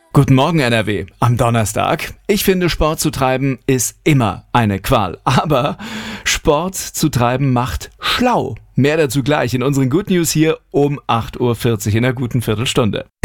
Guten Morgen NRW am Donnerstag. Ich finde, Sport zu treiben ist immer eine Qual. Aber Sport zu treiben macht schlau. Mehr dazu gleich in unseren Good News hier um 8:40 Uhr in einer guten Viertelstunde.